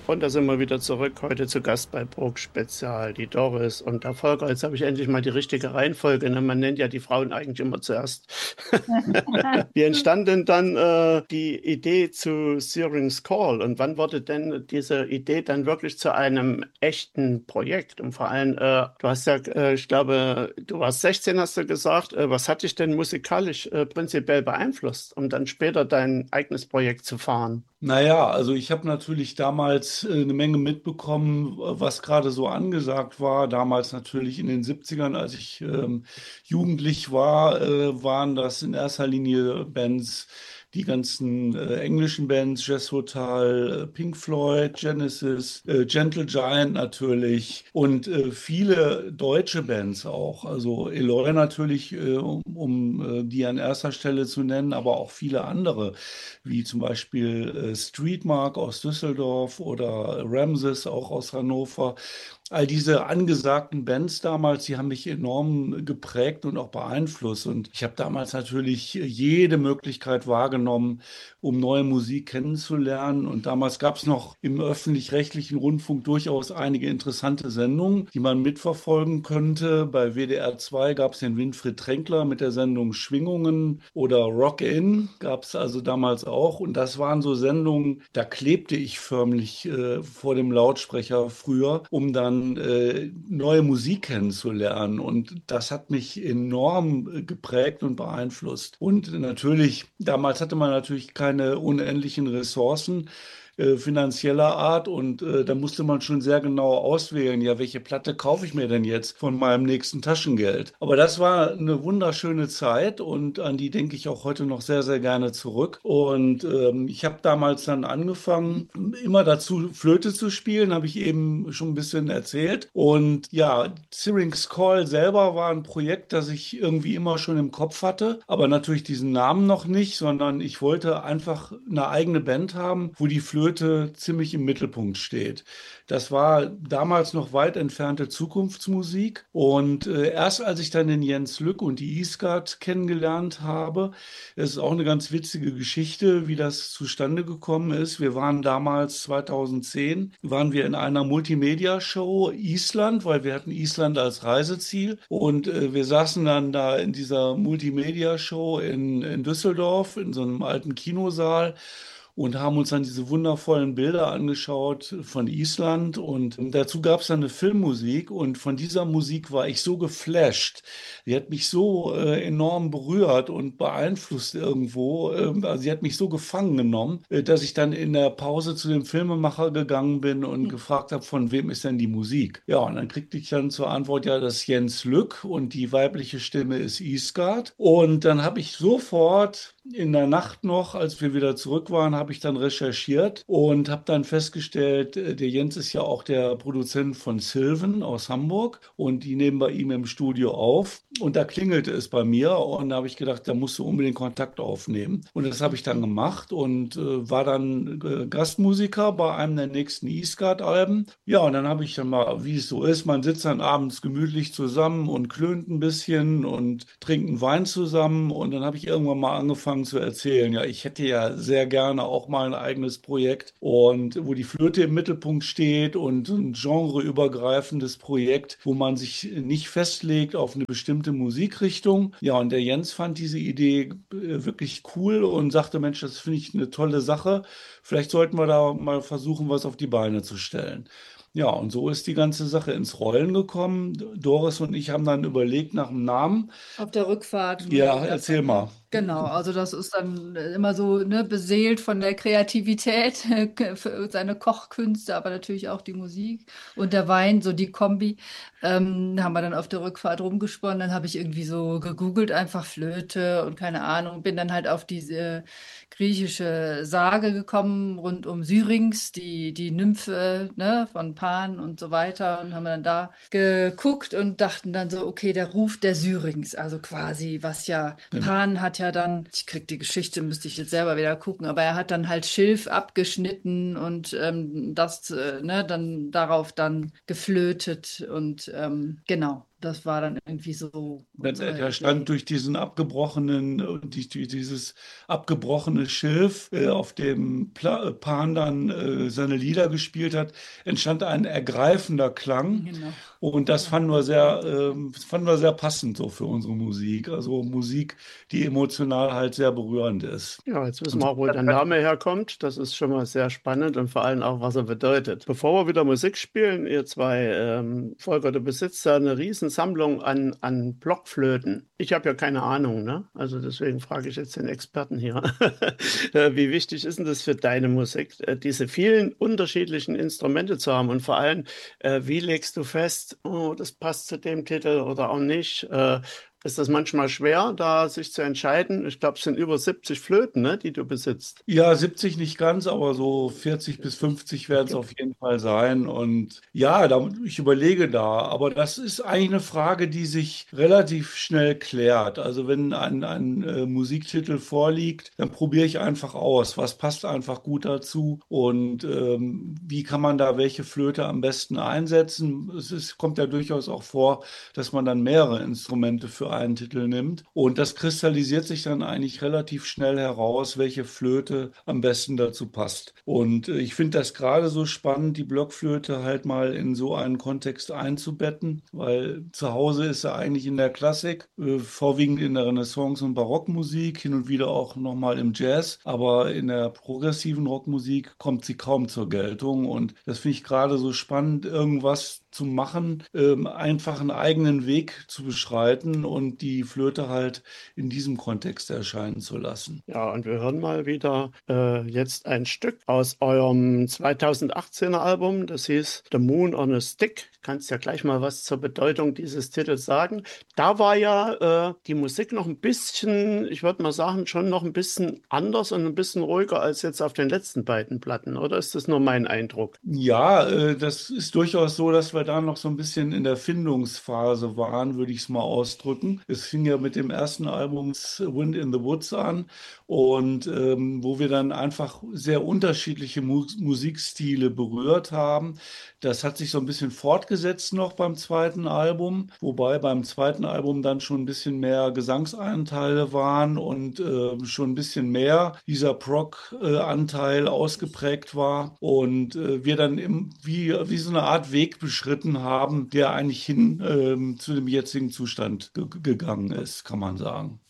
Und da sind wir wieder zurück, heute zu Gast bei Burg Spezial, die Doris und der Volker. Jetzt habe ich endlich mal die richtige Reihenfolge, ne? Man nennt ja die Frauen eigentlich immer zuerst. Wie entstand denn dann die Idee zu Syrinx Call und wann wurde denn diese Idee dann wirklich zu einem echten Projekt? Und vor allem, du hast ja, ich glaube, du warst 16, hast du gesagt. Was hat dich denn musikalisch prinzipiell beeinflusst, um dann später dein eigenes Projekt zu fahren? Naja, also ich habe natürlich damals eine Menge mitbekommen, was gerade so angesagt war. Damals natürlich in den 70ern, als ich jugendlich war, waren das in erster Linie Bands, die ganzen englischen Bands, Jazz Hotel, Pink Floyd, Genesis, Gentle Giant natürlich und viele deutsche Bands auch. Also Eloy natürlich, um die an erster Stelle zu nennen, aber auch viele andere wie zum Beispiel Streetmark aus Düsseldorf oder Ramses auch aus Hannover. All diese angesagten Bands damals, die haben mich enorm geprägt und auch beeinflusst. Und ich habe damals natürlich jede Möglichkeit wahrgenommen, um neue Musik kennenzulernen. Und damals gab es noch im öffentlich-rechtlichen Rundfunk durchaus einige interessante Sendungen, die man mitverfolgen könnte. Bei WDR 2 gab es den Winfried Tränkler mit der Sendung Schwingungen oder Rock In gab es also damals auch. Und das waren so Sendungen, da klebte ich förmlich vor dem Lautsprecher früher, um dann neue Musik kennenzulernen. Und das hat mich enorm geprägt und beeinflusst. Und natürlich, damals hatte man natürlich keine unendlichen Ressourcen finanzieller Art und da musste man schon sehr genau auswählen, ja, welche Platte kaufe ich mir denn jetzt von meinem nächsten Taschengeld. Aber das war eine wunderschöne Zeit und an die denke ich auch heute noch sehr, sehr gerne zurück. Und ich habe damals dann angefangen, immer dazu Flöte zu spielen, habe ich eben schon ein bisschen erzählt. Und ja, Syrinx Call selber war ein Projekt, das ich irgendwie immer schon im Kopf hatte, aber natürlich diesen Namen noch nicht, sondern ich wollte einfach eine eigene Band haben, wo die Flöte ziemlich im Mittelpunkt steht. Das war damals noch weit entfernte Zukunftsmusik und erst als ich dann den Jens Lück und die Isgard kennengelernt habe, das ist auch eine ganz witzige Geschichte, wie das zustande gekommen ist. Wir waren damals 2010, waren wir in einer Multimedia-Show Island, weil wir hatten Island als Reiseziel und wir saßen dann da in dieser Multimedia-Show in Düsseldorf in so einem alten Kinosaal und haben uns dann diese wundervollen Bilder angeschaut von Island. Und dazu gab es dann eine Filmmusik und von dieser Musik war ich so geflasht. Die hat mich so enorm berührt und beeinflusst irgendwo. Also sie hat mich so gefangen genommen, dass ich dann in der Pause zu dem Filmemacher gegangen bin und gefragt habe, von wem ist denn die Musik? Ja, und dann kriegte ich dann zur Antwort, ja, das ist Jens Lück und die weibliche Stimme ist Isgard. Und dann habe ich sofort in der Nacht noch, als wir wieder zurück waren, habe ich dann recherchiert und habe dann festgestellt, der Jens ist ja auch der Produzent von Sylvan aus Hamburg und die nehmen bei ihm im Studio auf. Und da klingelte es bei mir und da habe ich gedacht, da musst du unbedingt Kontakt aufnehmen. Und das habe ich dann gemacht und war dann Gastmusiker bei einem der nächsten E-Skat-Alben. Ja, und dann habe ich dann mal, wie es so ist, man sitzt dann abends gemütlich zusammen und klönt ein bisschen und trinkt einen Wein zusammen. Und dann habe ich irgendwann mal angefangen zu erzählen, ja, ich hätte ja sehr gerne auch mal ein eigenes Projekt und wo die Flöte im Mittelpunkt steht und ein genreübergreifendes Projekt, wo man sich nicht festlegt auf eine bestimmte Musikrichtung. Ja, und der Jens fand diese Idee wirklich cool und sagte, Mensch, das finde ich eine tolle Sache. Vielleicht sollten wir da mal versuchen, was auf die Beine zu stellen. Ja, und so ist die ganze Sache ins Rollen gekommen. Doris und ich haben dann überlegt nach dem Namen. Auf der Rückfahrt, Ja, ja. erzähl mal. Genau, also das ist dann immer so, ne, beseelt von der Kreativität, für seine Kochkünste, aber natürlich auch die Musik und der Wein, so die Kombi. Haben wir dann auf der Rückfahrt rumgesponnen, dann habe ich irgendwie so gegoogelt, einfach Flöte und keine Ahnung, bin dann halt auf diese griechische Sage gekommen, rund um Syrinx, die Nymphe, ne, von Pan und so weiter und haben dann da geguckt und dachten dann so, okay, der Ruf der Syrinx, also quasi, was ja Genau. Pan hat ja dann, ich krieg die Geschichte, müsste ich jetzt selber wieder gucken, aber er hat dann halt Schilf abgeschnitten und das, ne, dann darauf dann geflötet und genau. das war dann irgendwie so Der unsere stand Idee. durch diesen abgebrochenen, dieses abgebrochene Schilf, auf dem Pan dann seine Lieder gespielt hat, entstand ein ergreifender Klang. Genau. Und das Ja, das war unser Klang. fanden wir sehr passend so für unsere Musik. Also Musik, die emotional halt sehr berührend ist. Ja, jetzt wissen Und wir so auch, wo der Name herkommt. Das ist schon mal sehr spannend und vor allem auch, was er bedeutet. Bevor wir wieder Musik spielen, ihr zwei, Volker, du besitzt ja eine Riesensammlung an Blockflöten. Ich habe ja keine Ahnung, ne? Also deswegen frage ich jetzt den Experten hier. Wie wichtig ist denn das für deine Musik, diese vielen unterschiedlichen Instrumente zu haben und vor allem, wie legst du fest, oh, das passt zu dem Titel oder auch nicht? Ist das manchmal schwer, da sich zu entscheiden? Ich glaube, es sind über 70 Flöten, ne, die du besitzt. Ja, 70 nicht ganz, aber so 40 bis 50 werden es auf jeden Fall sein. Und ja, ich überlege da, aber das ist eigentlich eine Frage, die sich relativ schnell klärt. Also wenn ein Musiktitel vorliegt, dann probiere ich einfach aus, was passt einfach gut dazu und wie kann man da welche Flöte am besten einsetzen. Kommt ja durchaus auch vor, dass man dann mehrere Instrumente für einen Titel nimmt. Und das kristallisiert sich dann eigentlich relativ schnell heraus, welche Flöte am besten dazu passt. Und ich finde das gerade so spannend, die Blockflöte halt mal in so einen Kontext einzubetten, weil zu Hause ist sie eigentlich in der Klassik, vorwiegend in der Renaissance- und Barockmusik, hin und wieder auch nochmal im Jazz, aber in der progressiven Rockmusik kommt sie kaum zur Geltung. Und das finde ich gerade so spannend, irgendwas zu machen, einfach einen eigenen Weg zu beschreiten und die Flöte halt in diesem Kontext erscheinen zu lassen. Ja, und wir hören mal wieder jetzt ein Stück aus eurem 2018er Album. Das hieß The Moon on a Stick. Kannst ja gleich mal was zur Bedeutung dieses Titels sagen. Da war ja die Musik noch ein bisschen, ich würde mal sagen, schon noch ein bisschen anders und ein bisschen ruhiger als jetzt auf den letzten beiden Platten. Oder ist das nur mein Eindruck? Ja, das ist durchaus so, dass wir da noch so ein bisschen in der Findungsphase waren, würde ich es mal ausdrücken. Es fing ja mit dem ersten Album Wind in the Woods an und wo wir dann einfach sehr unterschiedliche Musikstile berührt haben. Das hat sich so ein bisschen fortgesetzt noch beim zweiten Album, wobei beim zweiten Album dann schon ein bisschen mehr Gesangsanteile waren und schon ein bisschen mehr dieser Prog-Anteil ausgeprägt war und wir dann wie so eine Art Weg beschritten haben, der eigentlich hin zu dem jetzigen Zustand gegangen ist, kann man sagen.